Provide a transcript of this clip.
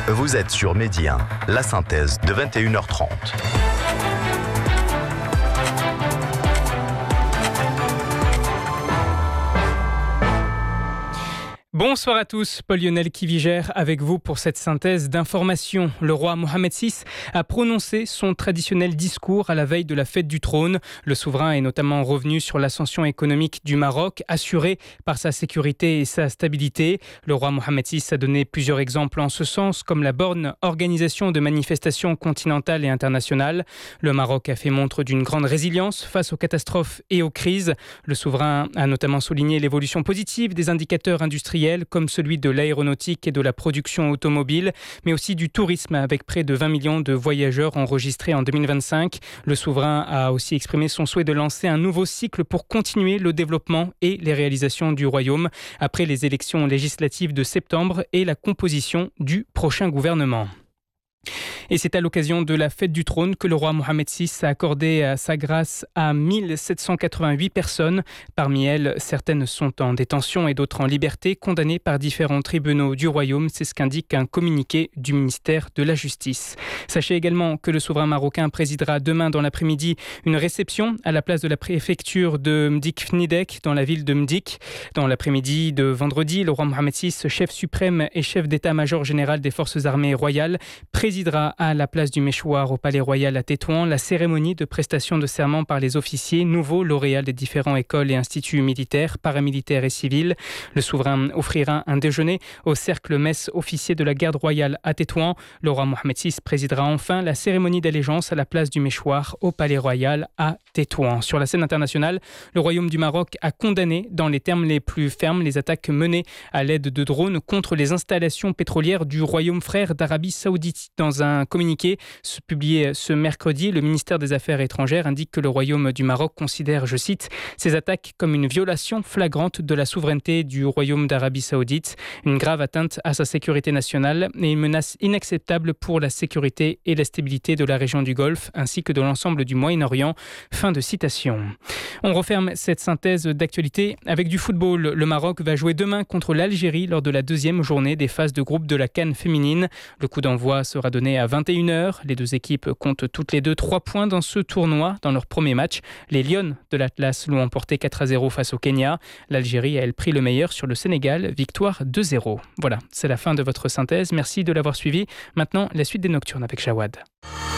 Vous êtes sur Midi 1, la synthèse de 21h30. Bonsoir à tous, Paul-Lionel Kivigère avec vous pour cette synthèse d'informations. Le roi Mohamed VI a prononcé son traditionnel discours à la veille de la fête du trône. Le souverain est notamment revenu sur l'ascension économique du Maroc, assuré par sa sécurité et sa stabilité. Le roi Mohamed VI a donné plusieurs exemples en ce sens, comme la bonne organisation de manifestations continentales et internationales. Le Maroc a fait montre d'une grande résilience face aux catastrophes et aux crises. Le souverain a notamment souligné l'évolution positive des indicateurs industriels, comme celui de l'aéronautique et de la production automobile, mais aussi du tourisme avec près de 20 millions de voyageurs enregistrés en 2025. Le souverain a aussi exprimé son souhait de lancer un nouveau cycle pour continuer le développement et les réalisations du royaume après les élections législatives de septembre et la composition du prochain gouvernement. Et c'est à l'occasion de la fête du trône que le roi Mohamed VI a accordé sa grâce à 1788 personnes. Parmi elles, certaines sont en détention et d'autres en liberté, condamnées par différents tribunaux du royaume. C'est ce qu'indique un communiqué du ministère de la Justice. Sachez également que le souverain marocain présidera demain dans l'après-midi une réception à la place de la préfecture de Mdik-Fnidek dans la ville de Mdik. Dans l'après-midi de vendredi, le roi Mohamed VI, chef suprême et chef d'état-major général des forces armées royales, présidera à la place du Méchoir au Palais Royal à Tétouan la cérémonie de prestation de serment par les officiers nouveaux lauréats des différentes écoles et instituts militaires, paramilitaires et civils. Le souverain offrira un déjeuner au cercle messe officier de la garde royale à Tétouan. Le roi Mohamed VI présidera enfin la cérémonie d'allégeance à la place du Méchoir au Palais Royal à Tétouan. Sur la scène internationale, le Royaume du Maroc a condamné dans les termes les plus fermes les attaques menées à l'aide de drones contre les installations pétrolières du Royaume frère d'Arabie Saoudite. Dans un communiqué publié ce mercredi, le ministère des Affaires étrangères indique que le Royaume du Maroc considère, je cite, ces attaques comme une violation flagrante de la souveraineté du Royaume d'Arabie Saoudite, une grave atteinte à sa sécurité nationale et une menace inacceptable pour la sécurité et la stabilité de la région du Golfe ainsi que de l'ensemble du Moyen-Orient. Fin de citation. On referme cette synthèse d'actualité avec du football. Le Maroc va jouer demain contre l'Algérie lors de la deuxième journée des phases de groupe de la CAN féminine. Le coup d'envoi sera donné à 21h. Les deux équipes comptent toutes les deux 3 points dans ce tournoi. Dans leur premier match, les Lions de l'Atlas l'ont emporté 4-0 face au Kenya. L'Algérie a, elle, pris le meilleur sur le Sénégal, victoire 2-0. Voilà, c'est la fin de votre synthèse. Merci de l'avoir suivi. Maintenant, la suite des Nocturnes avec Jawad.